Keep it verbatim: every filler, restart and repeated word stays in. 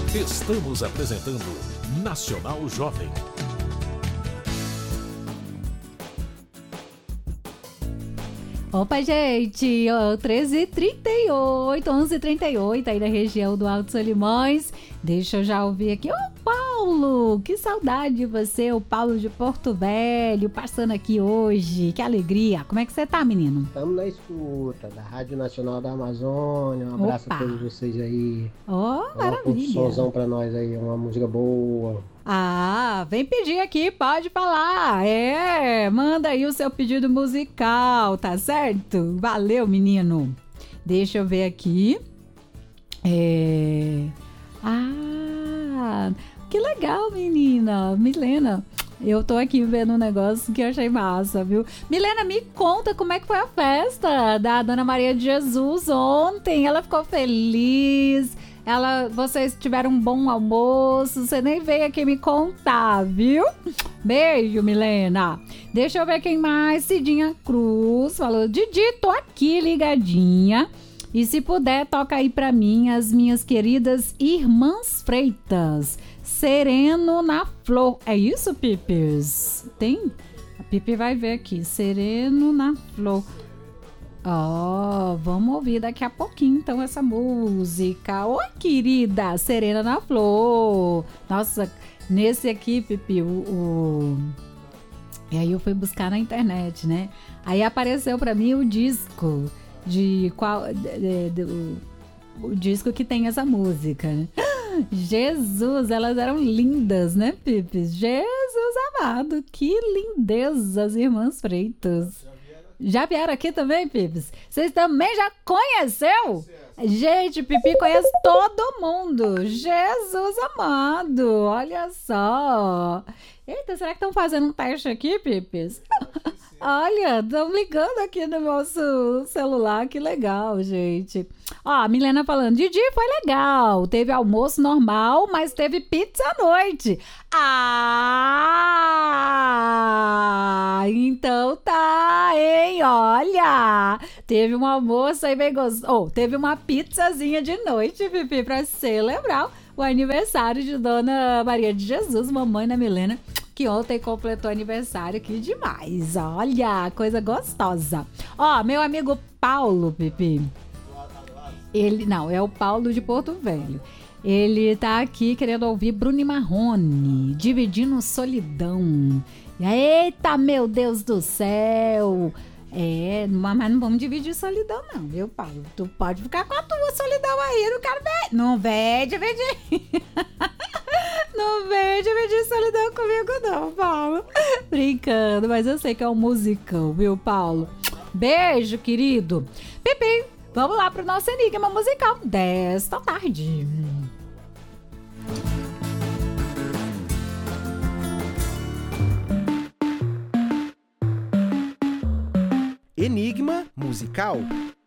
Estamos apresentando Nacional Jovem. Opa, gente, oh, treze e trinta e oito, onze e trinta e oito aí na região do Alto Solimões. Deixa eu já ouvir aqui. Ô, oh, Paulo, que saudade de você, o Paulo de Porto Velho, passando aqui hoje. Que alegria. Como é que você tá, menino? Estamos na escuta da Rádio Nacional da Amazônia. Um abraço Opa. a todos vocês aí. Ó, oh, maravilha. Um somzão pra nós aí, uma música boa. Ah, vem pedir aqui, pode falar. É, manda aí o seu pedido musical, tá certo? Valeu, menino. Deixa eu ver aqui. É... Ah, que legal, menina. Milena, eu tô aqui vendo um negócio que eu achei massa, viu? Milena, me conta como é que foi a festa da Dona Maria de Jesus ontem. Ela ficou feliz. Ela, vocês tiveram um bom almoço, você nem veio aqui me contar, viu? Beijo, Milena. Deixa eu ver quem mais. Cidinha Cruz falou: Didi, tô aqui ligadinha. E se puder, toca aí pra mim as minhas queridas Irmãs Freitas. Sereno na Flor. É isso, Pipis? Tem? A Pipi vai ver aqui. Sereno na Flor. Ó, oh, vamos ouvir daqui a pouquinho, então, essa música. Oi, querida, Serena na Flor. Nossa, nesse aqui, Pipi, o, o... E aí eu fui buscar na internet, né? Aí apareceu pra mim o disco de qual... De, de, de, o, o disco que tem essa música, né? Jesus, elas eram lindas, né, Pipi? Jesus amado, que lindeza, as Irmãs Freitas. Já vieram aqui também, Pipis? Vocês também já conheceu? Gente, Pipi conhece todo mundo. Jesus amado, olha só. Eita, será que estão fazendo um teste aqui, Pipis? Olha, estão ligando aqui no nosso celular, que legal, gente. Ó, a Milena falando, Didi, foi legal, teve almoço normal, mas teve pizza à noite. Ah, então tá, hein, olha, teve um almoço aí bem gostoso, oh, teve uma pizzazinha de noite, Pipi, pra celebrar o aniversário de Dona Maria de Jesus, mamãe da Milena, que ontem completou aniversário, que demais, olha, coisa gostosa. Ó, meu amigo Paulo, Pipi, ele, não, é o Paulo de Porto Velho, ele tá aqui querendo ouvir Bruno e Marrone, Dividindo Solidão. Eita, meu Deus do céu, é, mas não vamos dividir solidão não, viu, Paulo? Tu pode ficar com a tua solidão aí, não quero ver, não vem dividir. Não vem dividir solidão comigo não, Paulo. Brincando, mas eu sei que é um musicão, viu, Paulo? Beijo, querido. Pipi, vamos lá pro nosso enigma musical desta tarde. Enigma musical.